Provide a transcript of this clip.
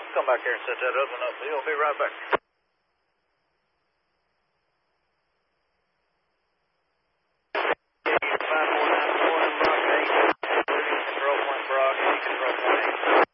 come back here and set that other one up. He'll be right back.